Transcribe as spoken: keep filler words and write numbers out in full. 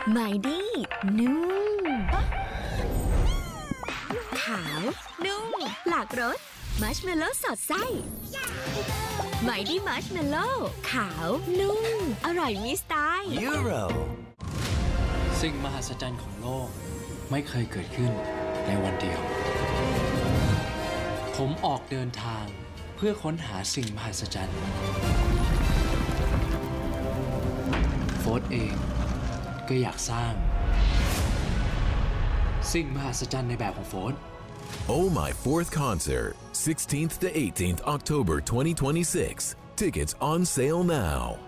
ไมดี้นุ่มขาวนุ่มหลากรสมัชเมลโล่สอดไส้ไมดี้มัชเมลโล่ขาวนุ่มอร่อยมีสไตล์ยูโรสิ่งมหัศจรรย์ของโลกไม่เคยเกิดขึ้นในวันเดียวผมออกเดินทางเพื่อค้นหาสิ่งมหัศจรรย์โฟร์ธเองก็อยากสร้างสิ่งมหัศจรรย์ในแบบของโฟร์ธ Oh My Fourth Concert sixteenth to eighteenth October twenty twenty-six Tickets on sale now